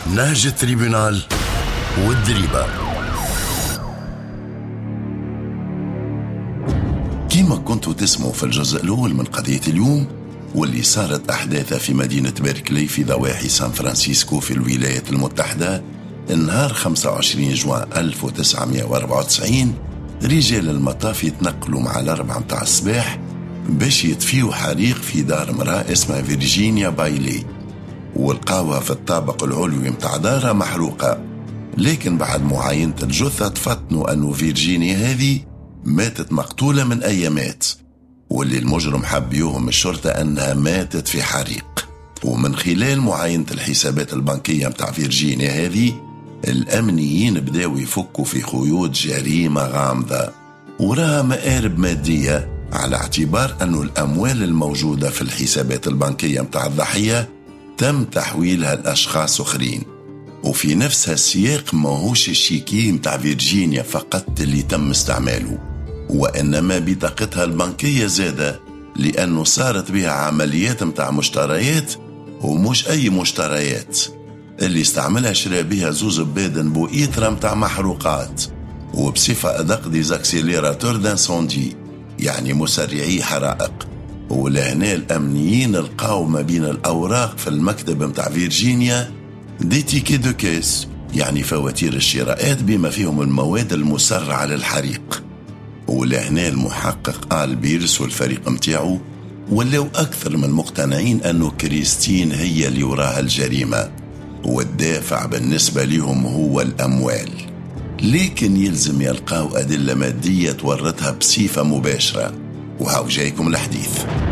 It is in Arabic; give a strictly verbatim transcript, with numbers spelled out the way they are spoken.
نهج التريبونال والدريبة. كما كنتوا تسمعوا في الجزء الأول من قضية اليوم، واللي صارت أحداثها في مدينة بيركلي في ضواحي سان فرانسيسكو في الولايات المتحدة النهار خمسة وعشرين جوان ألف وتسعمائة وأربعة وتسعين، رجال المطاف يتنقلوا مع الأربعة متاع الصباح باش يطفيوا حريق في دار امرأة اسمها فيرجينيا بايلي، والقاوها في الطابق العلوي متاع دارها محروقة. لكن بعد معاينة الجثة تفطنوا أنه فيرجينيا هذه ماتت مقتولة من أيامات، واللي المجرم حبيوهم الشرطة أنها ماتت في حريق. ومن خلال معاينة الحسابات البنكية متاع فيرجينيا هذه، الأمنيين بداوا يفكوا في خيوط جريمة غامضة وراها مآرب مادية، على اعتبار أنه الأموال الموجودة في الحسابات البنكية متاع الضحية تم تحويلها لأشخاص أخرين. وفي نفس السياق ماهوش الشيكي متاع فيرجينيا فقط اللي تم استعماله، وإنما بطاقتها البنكية زادة، لأنه صارت بها عمليات متاع مشتريات، ومش أي مشتريات. اللي استعملها شرى بها زوز بادن بوئيترا متاع محروقات، وبصفة أدق ديزاكسيليراتور دانسوندي، يعني مسرعي حرائق. ولهنا الأمنيين لقاو ما بين الأوراق في المكتب متاع فيرجينيا دي تيكي دو كيس، يعني فواتير الشراءات بما فيهم المواد المسرعة للحريق. ولهنا المحقق آل بيرس والفريق متاعه ولو أكثر من مقتنعين أنه كريستين هي اللي وراها الجريمة، والدافع بالنسبة لهم هو الأموال. لكن يلزم يلقاو أدلة مادية تورتها بصفة مباشرة، وهاو جايكم الحديث.